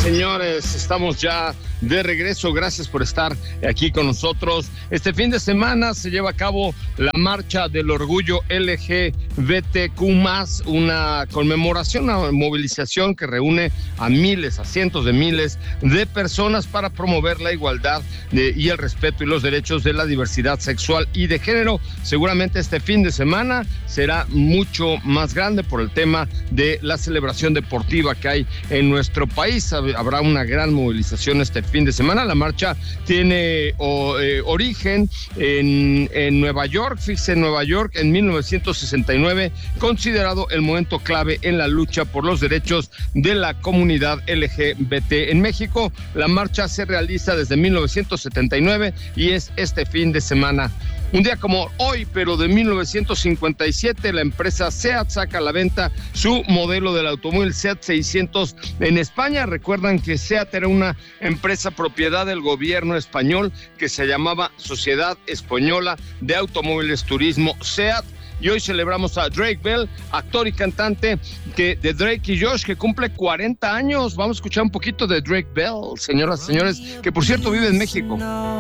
señores, estamos ya de regreso. Gracias por estar aquí con nosotros. Este fin de semana se lleva a cabo la Marcha del Orgullo LGBTQ+, una conmemoración, una movilización que reúne a miles, a cientos de miles de personas para promover la igualdad y el respeto y los derechos de la diversidad sexual y de género. Seguramente este fin de semana será mucho más grande por el tema de la celebración deportiva que hay en nuestro país. Habrá una gran movilización este fin de semana. La marcha tiene origen en Nueva York. Fíjese, en Nueva York en 1969, considerado el momento clave en la lucha por los derechos de la comunidad LGBT. En México, la marcha se realiza desde 1979 y es este fin de semana. Un día como hoy, pero de 1957, la empresa SEAT saca a la venta su modelo del automóvil SEAT 600 en España. Recuerdan que SEAT era una empresa propiedad del gobierno español que se llamaba Sociedad Española de Automóviles Turismo SEAT. Y hoy celebramos a Drake Bell, actor y cantante de Drake y Josh, que cumple 40 años. Vamos a escuchar un poquito de Drake Bell, señoras y señores, que por cierto vive en México.